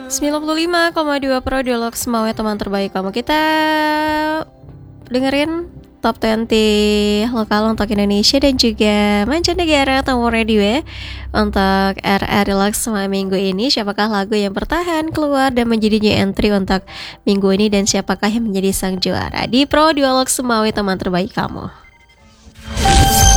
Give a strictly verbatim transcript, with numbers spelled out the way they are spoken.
sembilan puluh lima koma dua Pro Dialog Semawe, teman terbaik kamu. Kita dengerin Top dua puluh lokal untuk Indonesia dan juga mancanegara Tamu Radio ya. Untuk R R Relax Semawe minggu ini, siapakah lagu yang bertahan keluar dan menjadi new entry untuk minggu ini, dan siapakah yang menjadi sang juara di Pro Dialog Semawe, teman terbaik kamu.